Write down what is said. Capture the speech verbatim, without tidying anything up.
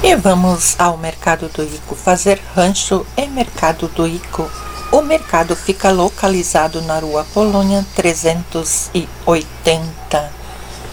E vamos ao mercado do Ico fazer rancho em mercado do Ico. O mercado fica localizado na rua Polônia trezentos e oitenta.